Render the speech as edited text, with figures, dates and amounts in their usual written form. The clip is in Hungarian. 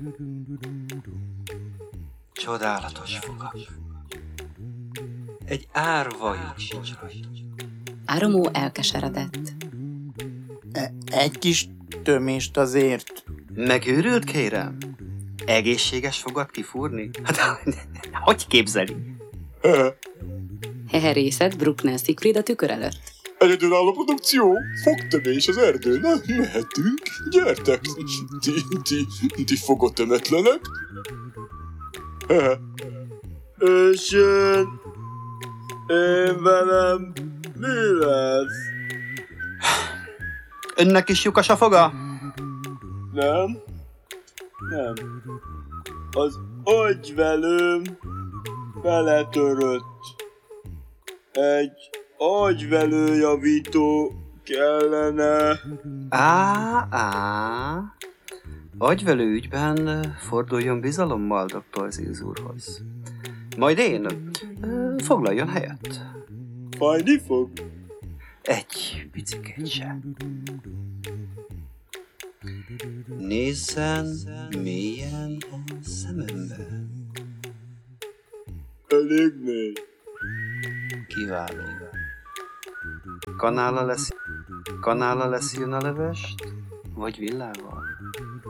Csodálatos fogak. Egy árvajuk sincs rajta. Áramó elkeseredett. Egy kis tömést azért. Megőrült, kérem? Egészséges fogat kifúrni? Hát, hogy képzeli? Heherészett Bruckner Siegfried a tükör előtt. Egyedülálló produkció, fogtömés az erdőn, mehetünk, gyertek, ti fogotemetlenek. És én velem mi lesz? Önnek is lyukas a foga? Nem. Az agyvelőm beletörött. Egy agyvelőjavító kellene. Agyvelő ügyben forduljon bizalommal dr. Zilz úrhoz. Majd én foglaljon helyet. Fájni fog? Egy picikét sem. Nézzen mélyen a szemembe. Elég mély. Kiváló. Kanála lesz jön a levest, vagy villával?